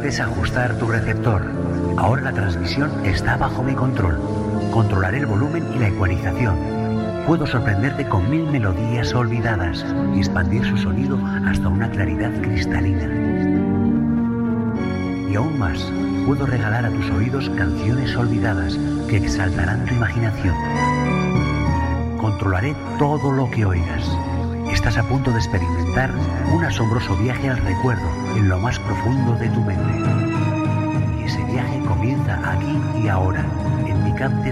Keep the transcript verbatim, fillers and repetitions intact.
desajustar tu receptor. Ahora la transmisión está bajo mi control. Controlaré el volumen y la ecualización. Puedo sorprenderte con mil melodías olvidadas y expandir su sonido hasta una claridad cristalina. Y aún más, puedo regalar a tus oídos canciones olvidadas que exaltarán tu imaginación. Controlaré todo lo que oigas. Estás a punto de experimentar un asombroso viaje al recuerdo en lo más profundo de tu mente. Y ese viaje comienza aquí y ahora, en mi Capter